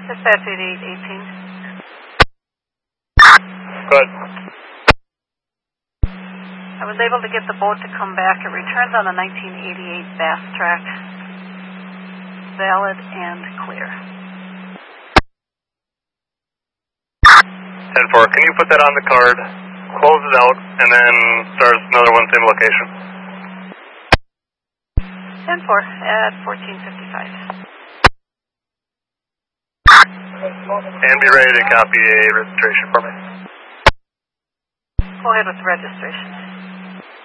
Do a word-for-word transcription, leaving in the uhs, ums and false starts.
Dispatch eighty-eight eighteen. Good. I was able to get the boat to come back. It returns on a nineteen eighty-eight Bass Track. Valid and clear. ten four, can you put that on the card, close it out, and then start another one, same location? ten four at fourteen fifty-five. And be ready to copy a registration for me. Go ahead with the registration.